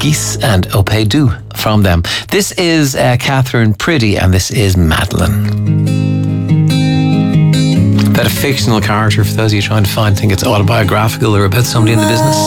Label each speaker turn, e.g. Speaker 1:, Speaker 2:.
Speaker 1: Geese and Opé Du from them. This is Catherine Priddy, and this is Madeline. That a fictional character, for those of you trying to think it's autobiographical or about somebody in the business?